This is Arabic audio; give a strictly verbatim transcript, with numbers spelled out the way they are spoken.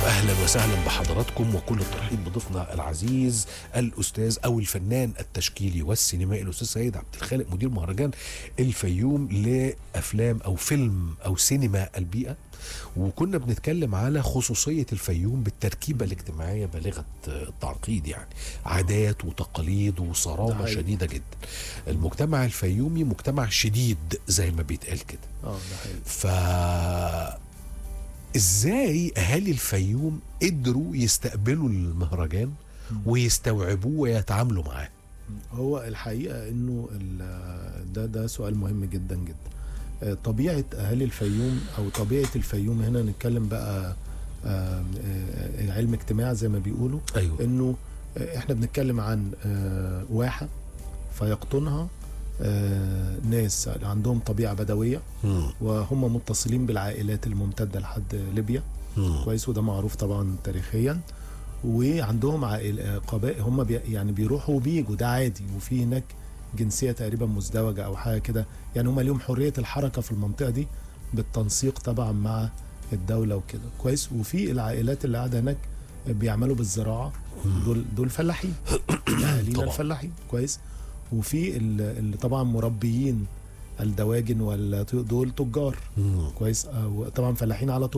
أهلا وسهلا بحضراتكم وكل الترحيب بضيفنا العزيز الأستاذ أو الفنان التشكيلي والسينمائي الأستاذ سيد عبد الخالق، مدير مهرجان الفيوم لأفلام أو فيلم أو سينما البيئة. وكنا بنتكلم على خصوصية الفيوم بالتركيبة الاجتماعية بالغة التعقيد، يعني عادات وتقاليد وصرامة شديدة جدا. المجتمع الفيومي مجتمع شديد زي ما بيتقال كده. اه ده حقيقي. ف ازاي اهالي الفيوم قدروا يستقبلوا المهرجان ويستوعبوه ويتعاملوا معاه؟ هو الحقيقه انه ده ده سؤال مهم جدا جدا. طبيعه اهالي الفيوم او طبيعه الفيوم، هنا نتكلم بقى علم اجتماع زي ما بيقولوا. أيوة. انه احنا بنتكلم عن واحه فيقطنها ناس عندهم طبيعه بدويه، مم. وهم متصلين بالعائلات الممتده لحد ليبيا. مم. كويس، وده معروف طبعا تاريخيا. وعندهم عائل قبائل، هم بي يعني بيروحوا وبيجوا، ده عادي. وفي هناك جنسيه تقريبا مزدوجه او حاجه كده، يعني هم ليهم حريه الحركه في المنطقه دي بالتنسيق طبعا مع الدوله وكده. كويس. وفي العائلات اللي قاعده هناك بيعملوا بالزراعه، دول دول فلاحين اهالينا الفلاحين. كويس. وفي اللي طبعا مربيين الدواجن، ولا دول تجار. مم. كويس. طبعا فلاحين على طول.